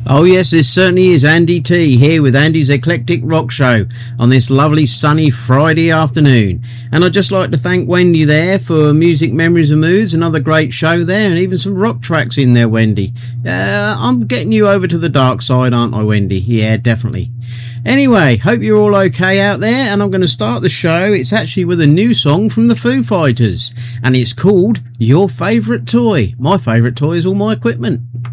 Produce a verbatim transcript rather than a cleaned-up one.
Oh yes, this certainly is Andy T here with Andy's Eclectic Rock Show on this lovely sunny Friday afternoon. And I'd just like to thank Wendy there for Music Memories and Moods, another great show there, and even some rock tracks in there, Wendy. Uh, I'm getting you over to the dark side, aren't I, Wendy? Yeah, definitely. Anyway, hope you're all okay out there, and I'm going to start the show. It's actually with a new song from the Foo Fighters, and it's called Your Favourite Toy. My favourite toy is all my equipment.